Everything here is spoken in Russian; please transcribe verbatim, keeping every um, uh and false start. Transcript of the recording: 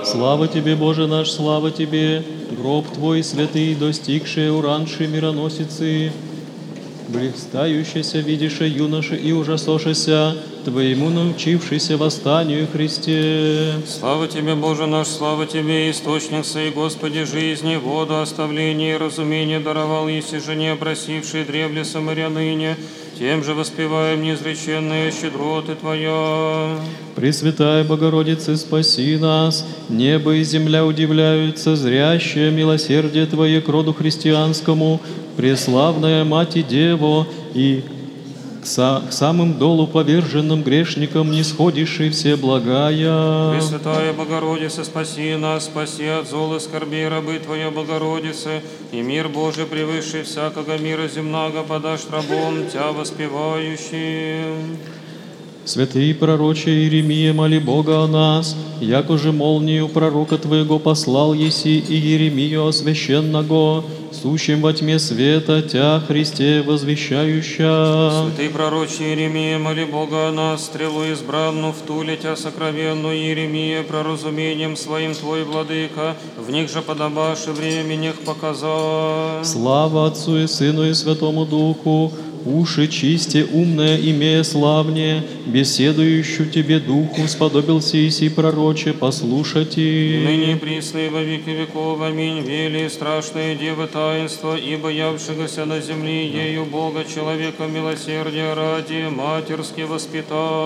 Слава Тебе, Боже наш, слава Тебе, гроб Твой святый, достигший уранши мироносицы, блистающийся, видиша юноша и ужасошися, Твоему научившийся восстанию Христе. Слава Тебе, Боже наш, слава Тебе, источник сей, Господи, жизни, воду, оставление и разумение даровал еси жене, просившей древле самаряныне, тем же воспеваем неизреченные щедроты Твоя. Пресвятая Богородица, спаси нас, небо и земля удивляются, зрящее милосердие Твое к роду христианскому, преславная Мать и Дево, и к, са- к самым долу поверженным грешникам не сходишь и все благая. Пресвятая Богородица, спаси нас, спаси от зол и скорбей рабы Твоя, Богородица, и мир Божий, превыше всякого мира земного, подашь рабом Тя воспевающим. Святый пророче Иеремия, моли Бога о нас, яко же молнию пророка Твоего послал еси и Иеремию освященного, сущим во тьме света Тя, Христе, возвещающа. Святый пророче Иеремия, моли Бога о нас, стрелу избранну, втуле Тя сокровенную, Иеремия, проразумением своим Твой, Владыка, в них же подобашь и временях показал. Слава Отцу и Сыну и Святому Духу, уши чисте, умное, имея славнее, беседующую Тебе Духу, сподобился и сей пророче, послушайте. Ныне и присно и во веки веков. Аминь. Вели страшные девы таинства, ибо явшегося на земле ею Бога человека милосердия ради матерски воспитал.